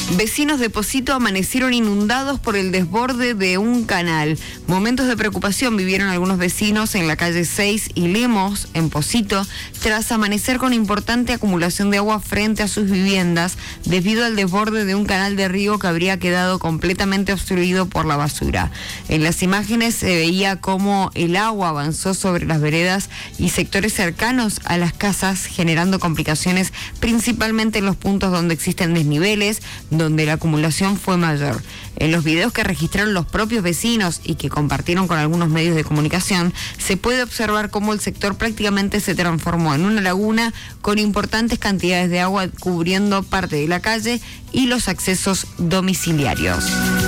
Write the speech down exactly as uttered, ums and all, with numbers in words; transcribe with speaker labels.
Speaker 1: Vecinos de Posito amanecieron inundados por el desborde de un canal. Momentos de preocupación vivieron algunos vecinos en la calle seis y Lemos, en Posito, tras amanecer con importante acumulación de agua frente a sus viviendas debido al desborde de un canal de riego que habría quedado completamente obstruido por la basura. En las imágenes se veía cómo el agua avanzó sobre las veredas y sectores cercanos a las casas, generando complicaciones principalmente en los puntos donde existen desniveles, donde la acumulación fue mayor. En los videos que registraron los propios vecinos y que compartieron con algunos medios de comunicación, se puede observar cómo el sector prácticamente se transformó en una laguna con importantes cantidades de agua cubriendo parte de la calle y los accesos domiciliarios.